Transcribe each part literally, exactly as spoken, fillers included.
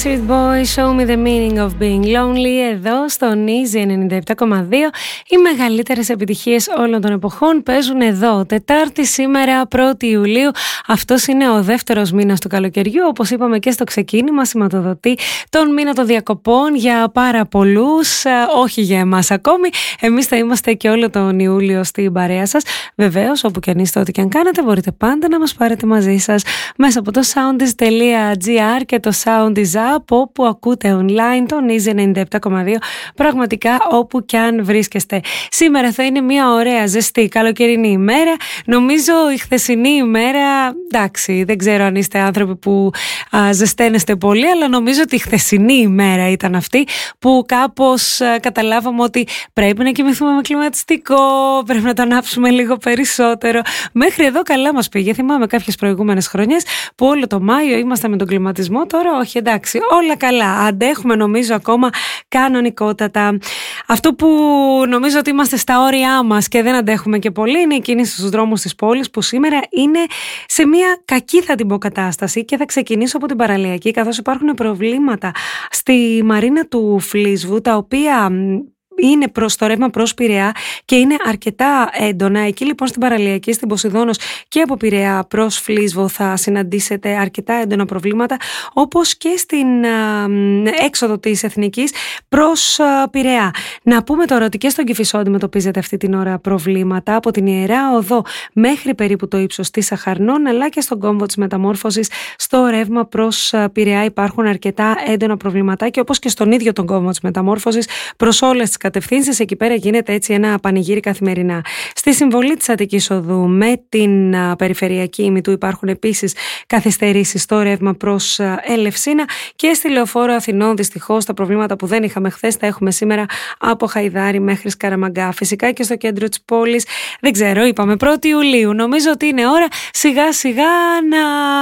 Backstreet Boys, Show Me The Meaning Of Being Lonely. Εδώ στον Easy ενενήντα επτά κόμμα δύο. Οι μεγαλύτερες επιτυχίες όλων των εποχών παίζουν εδώ. Τετάρτη σήμερα, πρώτη Ιουλίου. Αυτός είναι ο δεύτερος μήνας του καλοκαιριού. Όπως είπαμε και στο ξεκίνημα, σηματοδοτεί τον μήνα των διακοπών για πάρα πολλούς. Όχι για εμάς ακόμη. Εμείς θα είμαστε και όλο τον Ιούλιο στην παρέα σας. Βεβαίως, όπου και αν είστε, ό,τι και αν κάνετε, μπορείτε πάντα να μας πάρετε μαζί σας μέσα από το soundis τελεία gr και το Soundis App, όπου ακούτε online τον Easy ενενήντα επτά κόμμα δύο, πραγματικά όπου κι αν βρίσκεστε. Σήμερα θα είναι μια ωραία, ζεστή, καλοκαιρινή ημέρα. Νομίζω η χθεσινή ημέρα, εντάξει, δεν ξέρω αν είστε άνθρωποι που α, ζεσταίνεστε πολύ, αλλά νομίζω ότι η χθεσινή ημέρα ήταν αυτή που κάπως α, καταλάβαμε ότι πρέπει να κοιμηθούμε με κλιματιστικό, πρέπει να το ανάψουμε λίγο περισσότερο. Μέχρι εδώ καλά μας πήγε. Θυμάμαι κάποιες προηγούμενες χρονιές που όλο το Μάιο είμαστε με τον κλιματισμό. Τώρα όχι, εντάξει, όλα καλά. Αντέχουμε νομίζω ακόμα κανονικότατα. Αυτό που νομίζω ότι είμαστε στα όρια μας και δεν αντέχουμε και πολύ είναι η κίνηση στους δρόμους της πόλης, που σήμερα είναι σε μια κακή, θα την πω, κατάσταση, και θα ξεκινήσω από την παραλιακή, καθώς υπάρχουν προβλήματα στη μαρίνα του Φλίσβου, τα οποία είναι προς το ρεύμα προς Πειραιά και είναι αρκετά έντονα. Εκεί λοιπόν στην παραλιακή, στην Ποσειδώνος και από Πειραιά προς Φλίσβο θα συναντήσετε αρκετά έντονα προβλήματα, όπως και στην α, έξοδο της Εθνικής προς α, Πειραιά. Να πούμε τώρα ότι και στον Κηφισό αντιμετωπίζετε αυτή την ώρα προβλήματα από την Ιερά Οδό μέχρι περίπου το ύψος της Αχαρνών, αλλά και στον κόμβο της Μεταμόρφωσης στο ρεύμα προς α, Πειραιά υπάρχουν αρκετά έντονα προβληματάκια, όπως και στον ίδιο τον κόμβο της Μεταμόρφωσης προς όλες τις κατευθύνσεις. Εκεί πέρα γίνεται έτσι ένα πανηγύρι καθημερινά. Στη συμβολή της Αττικής Οδού με την α, περιφερειακή ημιτού υπάρχουν επίσης καθυστερήσεις στο ρεύμα προς α, Ελευσίνα, και στη Λεωφόρο Αθηνών δυστυχώς τα προβλήματα που δεν είχαμε χθες τα έχουμε σήμερα από Χαϊδάρη μέχρι Σκαραμαγκά. Φυσικά και στο κέντρο της πόλης, δεν ξέρω, είπαμε πρώτη Ιουλίου, νομίζω ότι είναι ώρα σιγά σιγά να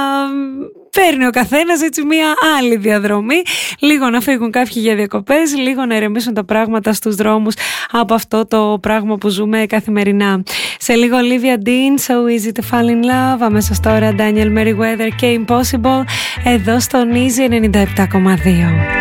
παίρνει ο καθένας έτσι μια άλλη διαδρομή, λίγο να φύγουν κάποιοι για διακοπές, λίγο να ηρεμήσουν τα πράγματα στους δρόμους από αυτό το πράγμα που ζούμε καθημερινά. Σε λίγο Olivia Dean, So Easy to Fall in Love, αμέσως τώρα Daniel Merriweather και Impossible, εδώ στον Easy ενενήντα επτά κόμμα δύο.